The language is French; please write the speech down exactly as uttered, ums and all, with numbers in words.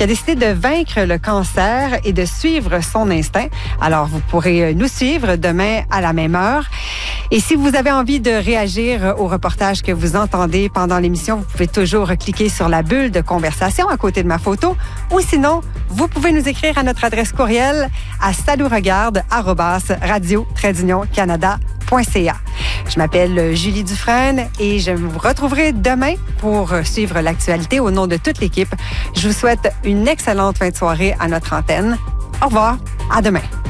qui a décidé de vaincre le cancer et de suivre son instinct. Alors, vous pourrez nous suivre demain à la même heure. Et si vous avez envie de réagir au reportage que vous entendez pendant l'émission, vous pouvez toujours cliquer sur la bulle de conversation à côté de ma photo. Ou sinon, vous pouvez nous écrire à notre adresse courriel à salouregarde arobase radio tiret canada point c a. Je m'appelle Julie Dufresne et je vous retrouverai demain pour suivre l'actualité au nom de toute l'équipe. Je vous souhaite une excellente fin de soirée à notre antenne. Au revoir, à demain.